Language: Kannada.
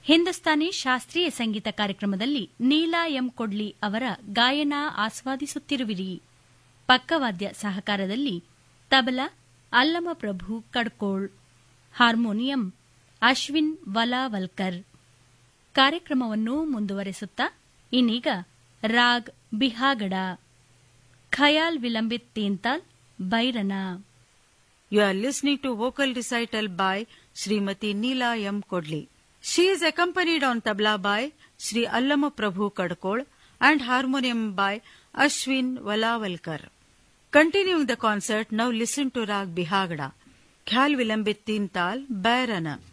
ಹಿಂದೂಸ್ತಾನಿ ಶಾಸ್ತ್ರೀಯ ಸಂಗೀತ ಕಾರ್ಯಕ್ರಮದಲ್ಲಿ ನೀಲಾ ಎಂ ಕೊಡ್ಲಿ ಅವರ ಗಾಯನ ಆಸ್ವಾದಿಸುತ್ತಿರುವಿರಿ. ಪಕ್ಕವಾದ್ಯ ಸಹಕಾರದಲ್ಲಿ ತಬಲಾ ಅಲ್ಲಮ ಪ್ರಭು ಕಡ್ಕೋಳ್, ಹಾರ್ಮೋನಿಯಂ ಅಶ್ವಿನ್ ವಲಾವಲ್ಕರ್. ಕಾರ್ಯಕ್ರಮವನ್ನು ಮುಂದುವರೆಸುತ್ತಾ ಇನ್ನೀಗ raag Bihagada, khayal vilambit ತೀನ್ತಾಲ್ ಬೈರನ. You are listening to vocal recital by Srimati Neela M. Kodli. She is accompanied on tabla by Sri Allama Prabhu Kadkol and harmonium by Ashwin Valavalkar. Continuing the concert, now listen to Rag Bihagda, Khayal Vilambit Teen Tal, Bairana.